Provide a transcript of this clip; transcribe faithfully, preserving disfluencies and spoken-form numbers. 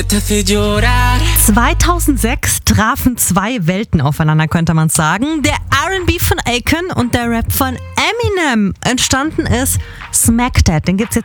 zweitausendsechs trafen zwei Welten aufeinander, könnte man sagen. Der R and B von Akon und der Rap von Eminem. Entstanden ist Smack That. Den gibt's jetzt